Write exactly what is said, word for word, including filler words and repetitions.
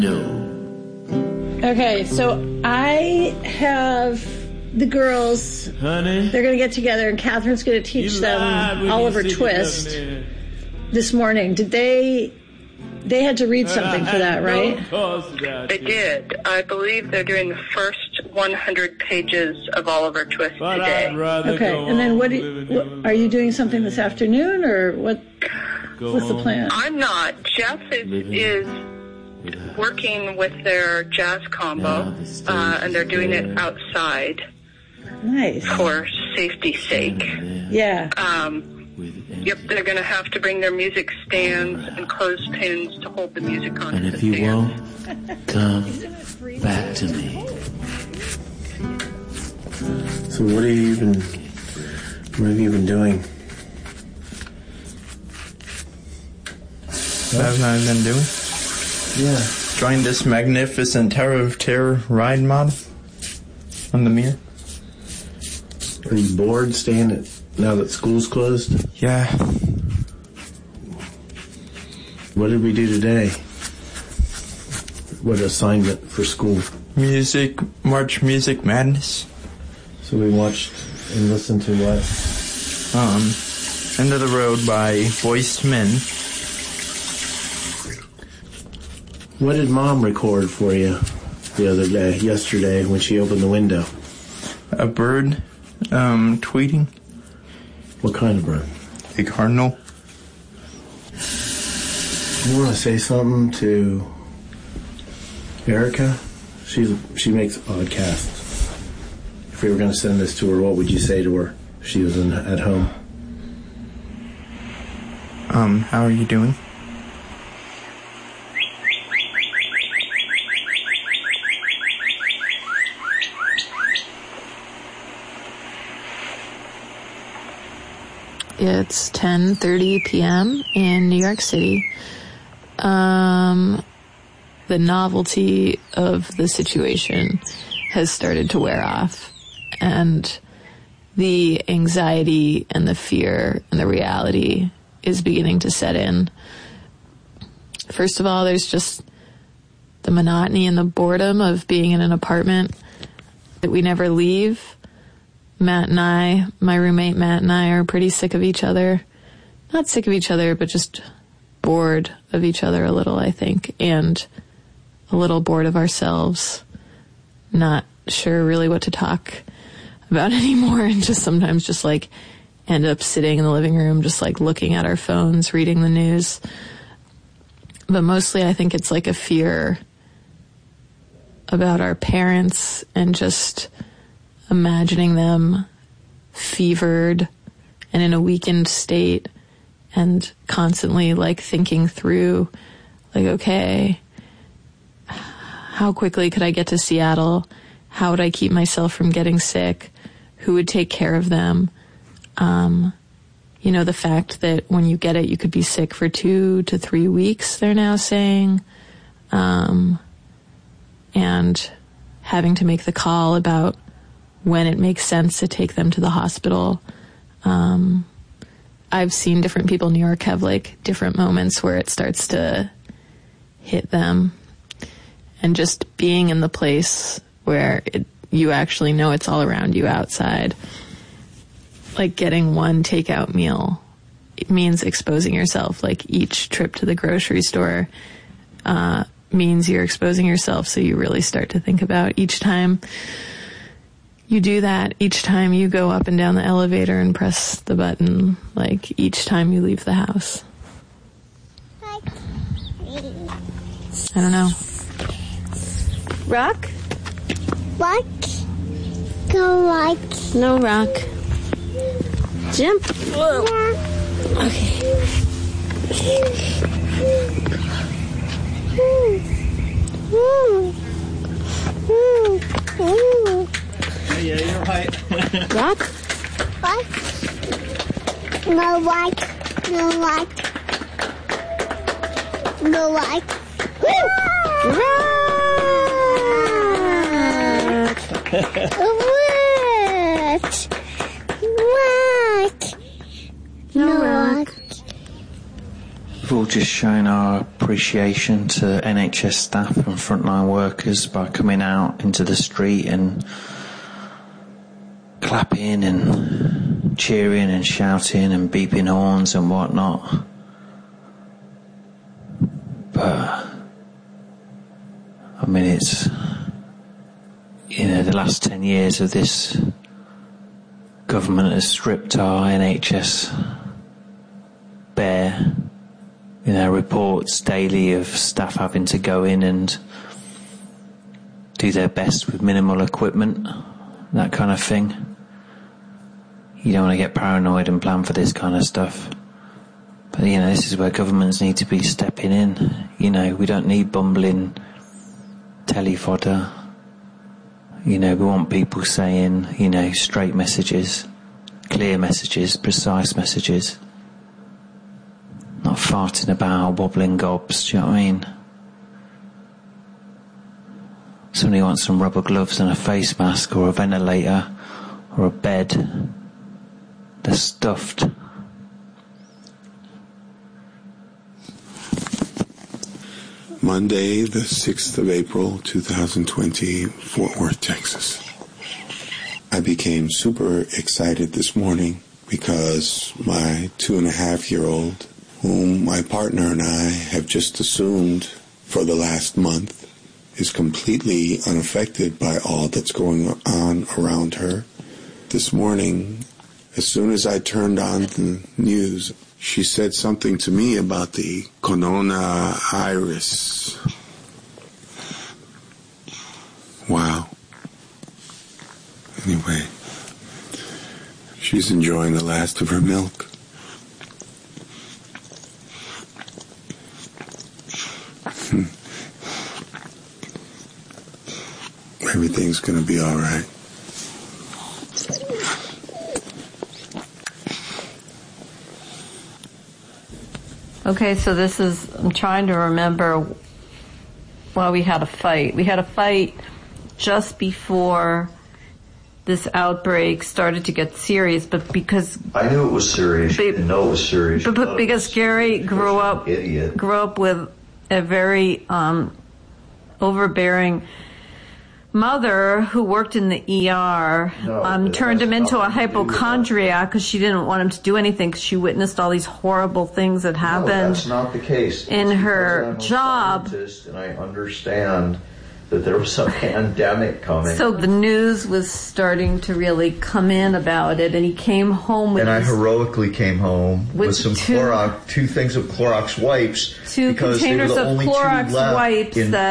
No. Okay, so I have the girls. Honey, they're going to get together, and Catherine's going to teach them Oliver Twist this morning. Did they? They had to read something for that, right? They did. I believe they're doing the first one hundred pages of Oliver Twist today. Okay, and then what, do you, what? Are you doing something this afternoon, or what? What's the plan? I'm not. Jeff is is working with their jazz combo, uh, and they're doing it outside. Nice. For safety's sake. Yeah. Um, yep, they're going to have to bring their music stands and clothespins to hold the music on. And if you won't come back to me. So what have you been, what have you been doing? What have I been doing? Yeah. Joined this magnificent Tower of Terror ride mod on the mirror. Are you bored staying at, now that school's closed? Yeah. What did we do today? What assignment for school? Music, March Music Madness. So we watched and listened to what? Um, End of the Road by Voiced Men. What did Mom record for you the other day, yesterday, when she opened the window? A bird, um, tweeting. What kind of bird? A cardinal. You want to say something to Erica? She's she makes podcasts. If we were going to send this to her, what would you say to her if she was in, at home? Um, how are you doing? It's ten thirty p.m. in New York City. Um, the novelty of the situation has started to wear off, and the anxiety and the fear and the reality is beginning to set in. First of all, there's just the monotony and the boredom of being in an apartment that we never leave. Matt and I, my roommate Matt and I, are pretty sick of each other. Not sick of each other, but just bored of each other a little, I think, and a little bored of ourselves. Not sure really what to talk about anymore, and just sometimes just like end up sitting in the living room, just like looking at our phones, reading the news. But mostly I think it's like a fear about our parents and just imagining them fevered and in a weakened state, and constantly like thinking through like, okay, how quickly could I get to Seattle? How would I keep myself from getting sick? Who would take care of them? Um, you know, the fact that when you get it, you could be sick for two to three weeks, they're now saying. Um, and having to make the call about when it makes sense to take them to the hospital. Um, I've seen different people in New York have like different moments where it starts to hit them, and just being in the place where it, you actually know it's all around you outside. Like getting one takeout meal, it means exposing yourself. Like each trip to the grocery store, uh, means you're exposing yourself. So you really start to think about each time you do that, each time you go up and down the elevator and press the button, like each time you leave the house. I don't know. Rock? Rock. Go rock. No rock. Jump. Whoa. Okay. Yeah, you're right. Rock? What? No rock. No rock. No rock. Rock! Rock. Rock. No No rock. rock. Full just showing our appreciation to N H S staff and frontline workers by coming out into the street and clapping and cheering and shouting and beeping horns and whatnot. But, I mean, it's, you know, the last ten years of this government has stripped our N H S bare. You know, reports daily of staff having to go in and do their best with minimal equipment, that kind of thing. You don't want to get paranoid and plan for this kind of stuff. But, you know, this is where governments need to be stepping in. You know, we don't need bumbling telly fodder. You know, we want people saying, you know, straight messages, clear messages, precise messages. Not farting about, wobbling gobs, do you know what I mean? Somebody wants some rubber gloves and a face mask or a ventilator or a bed. They're stuffed. Monday, the sixth of April, two thousand twenty, Fort Worth, Texas. I became super excited this morning because my two and a half year old, whom my partner and I have just assumed for the last month, is completely unaffected by all that's going on around her. This morning, as soon as I turned on the news, she said something to me about the coronavirus. Wow. Anyway, she's enjoying the last of her milk. Hmm. Everything's gonna be all right. Okay, so this is, I'm trying to remember why we had a fight. We had a fight just before this outbreak started to get serious, but because... I knew it was serious. I didn't know it was serious. But, but because Gary grew up, idiot. grew up with a very um, overbearing mother who worked in the E R, No, um, turned him into a hypochondriac because she didn't want him to do anything because she witnessed all these horrible things that happened. No, that's not the case. In It's her because I'm a job. scientist and I understand that there was a pandemic coming. So the news was starting to really come in about it, and he came home with and I this, heroically came home with, with some two- Clorox, two things of Clorox wipes two because they were containers the of only two Clorox left wipes in that